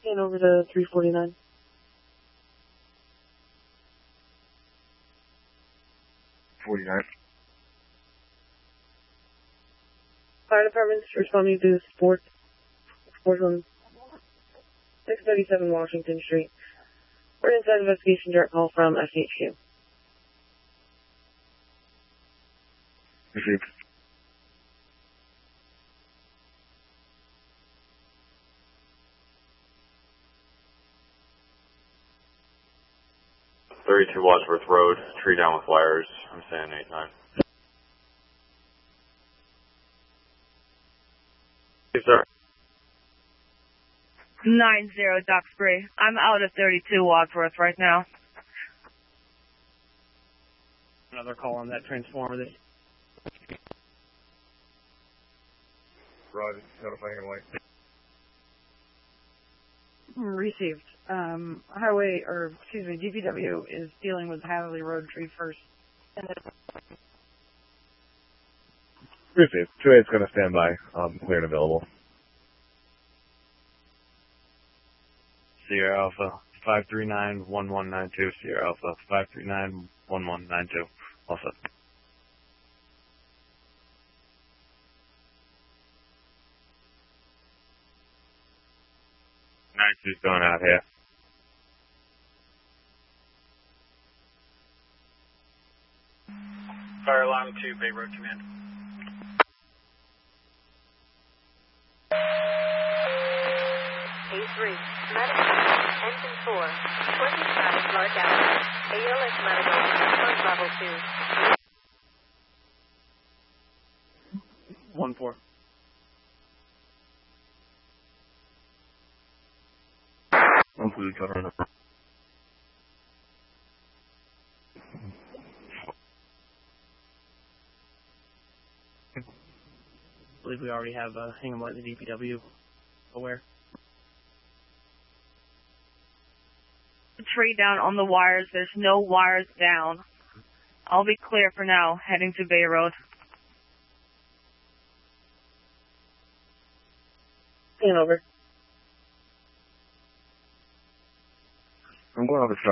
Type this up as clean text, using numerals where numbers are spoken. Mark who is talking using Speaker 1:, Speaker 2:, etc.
Speaker 1: And over to 349. Fire departments responding to sports on 637 Washington Street. We're inside investigation direct call from SHQ.
Speaker 2: Received.
Speaker 3: .32 Wadsworth Road, tree down with wires. I'm saying 8-9. Yes, sir.
Speaker 4: 90 Duxbury. I'm out at 32 Wadsworth right now.
Speaker 5: Another call on that transformer.
Speaker 2: Roger, notifying him late.
Speaker 6: Received. DPW is dealing with Hadley Road tree first.
Speaker 2: Received. 2-8's going to stand by, clear and available.
Speaker 3: Sierra Alpha 539-1192. Sierra Alpha 539-1192. All set. Nice, going out here.
Speaker 5: Fire alarm to Bay Road Command.
Speaker 7: A3, medical, engine 4, 25, large hour, ALS medical, point level 2.
Speaker 5: 1-4.
Speaker 2: Completely covering up.
Speaker 5: I believe we already have Hingham Light the DPW aware.
Speaker 4: Tree down on the wires. There's no wires down. I'll be clear for now, heading to Bay Road.
Speaker 1: And over.
Speaker 2: I'm going off the